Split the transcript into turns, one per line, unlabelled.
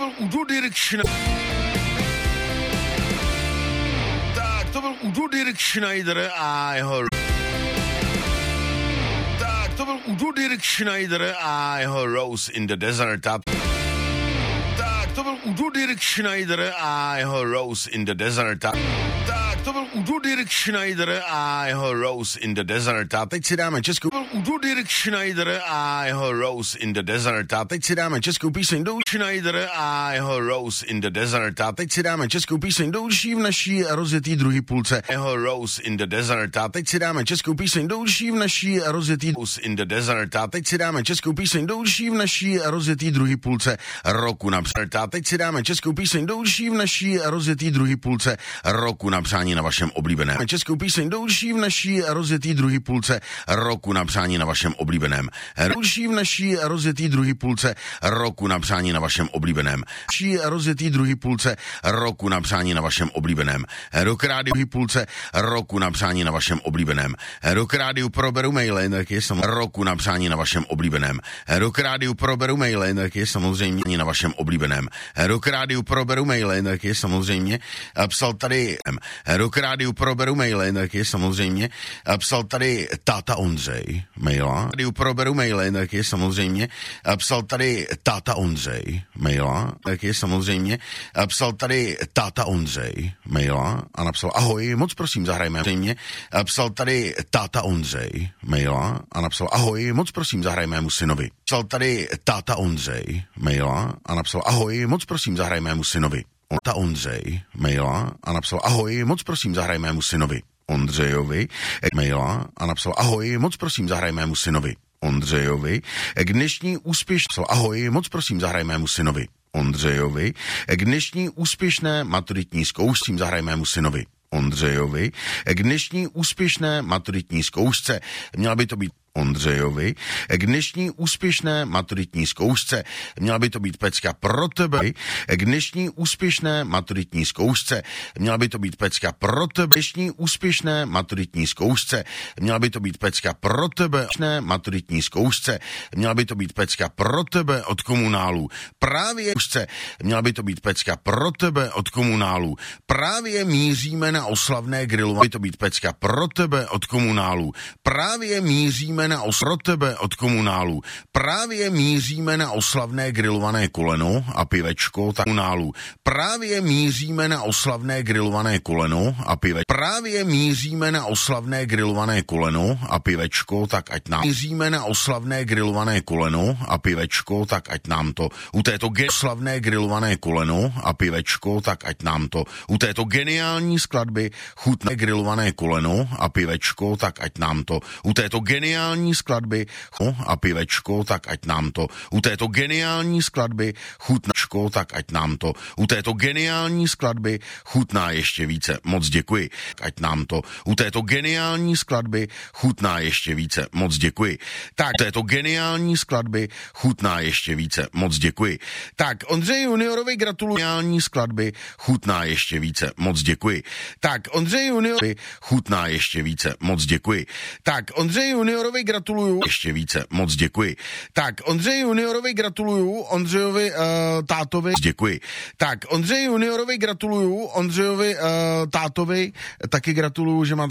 byl Udo Dirk Schneider. Tak, to byl Udo Dirk Schneider a jeho... Tak, to byl Udo Dirk Schneider a jeho Rose in the Desert. Tak, to byl Udo Dirk Schneider a jeho Rose in the Desert. Tak, to byl Udo Dirk Schneider a jeho Rose in the Desert. A teď si dáme českou... To byl Udo Dirk Schneider a jeho Rose in the Desert. A teď si dáme českou píseň do Schneider a jeho Rose in the Desert. A teď si dáme českou píseň do uší v naší rozjetý druhý půlce. Jeho Rose in the Desert. A teď si dáme českou píseň do uší v naší rozjetý Rose in the Desert. A teď si dáme českou píseň do uší v naší rozjetý druhý půlce roku napřed. A teď si dáme českou píseň do uší v naší rozjetý druhý půlce roku na přání na vašem oblíbeném. Českou píseň do uší v naší rozjetý druhý půlce roku na přání na vašem oblíbeném. Uší v naší rozjetý druhý půlce roku na přání na vašem oblíbeném. Uší rozjetý druhý půlce roku na přání na vašem oblíbeném. Rock rádiu druhý půlce roku na přání na vašem oblíbeném. Rock rádiu proberu maily, tak je samozřejmě roku na přání na vašem oblíbeném. Rock rádiu proberu maily, tak je samozřejmě na vašem oblíbeném. Rock rádiu proberu maily, tak je samozřejmě psal tady Rock rádiu proberu maily, tak je samozřejmě psal tady táta Ondřej maila. Rádiu proberu maily, tak je samozřejmě psal tady táta Ondřej maila. Tak je samozřejmě psal tady táta Ondřej maila a napsal ahoj, moc prosím zahrajme. Samozřejmě psal tady táta Ondřej maila a napsal ahoj, moc prosím zahrajme mému synovi. Psal tady táta Ondřej maila a napsal ahoj, moc prosím zahrajme mému synovi. Táta Ondřej maila a napsal ahoj, moc prosím zahraj mému synovi Ondřejovi maila a napsal ahoj, moc prosím zahraj mému synovi Ondřejovi k dnešní úspěšné ahoj, moc prosím zahraj mému synovi Ondřejovi k dnešní úspěšné maturitní zkoušce zahraj mému synovi Ondřejovi k dnešní úspěšné maturitní zkoušce. Měla by to být Ondřejovi k dnešní úspěšné maturitní zkoušce. Měla by to být pecka pro tebe k dnešní úspěšné maturitní zkoušce. Měla by to být pecka pro tebe dnešní úspěšné maturitní zkoušce. Měla by to být pecka pro tebe maturitní zkoušce. Měla by to být pecka pro tebe od komunálu. Právě měla by to být pecka pro tebe od komunálu. Právě míříme na oslavné grilování. By to být pecka pro tebe od komunálu. Právě míříme na pro tebe od komunálu. Právě míříme na oslavné grilované koleno a pivečko tak komunálu. Právě míříme na oslavné grilované koleno a pivečko. Právě míříme na oslavné grilované koleno a pivečko, tak ať nám míříme na oslavné grilované koleno a pivečko, tak ať nám to u této oslavné grilované koleno a pivečko, tak ať nám to u této geniální skladby chutné grilované koleno a pivečko, tak ať nám to u této geniální skladby a pivečko, tak ať nám to u této geniální skladby chutnačko, tak ať nám to u této geniální skladby chutná ještě více. Moc děkuji. Ať nám to u této geniální skladby chutná ještě více. Moc děkuji. Tak, této geniální skladby chutná ještě více. Moc děkuji. Tak, Ondřej Juniorovi gratuluji. Geniální skladby chutná ještě více. Moc děkuji. Tak, Ondřej Juniorovi chutná ještě více. Moc děkuji. Tak, Ondřej Juniorovi gratuluju ještě více. Moc děkuji. Tak, Ondřej Juniorovi gratuluju, Ondřejovi tátovi děkuji. Tak, Ondřej Juniorovi gratuluju, Ondřejovi tátovi taky gratuluju, že má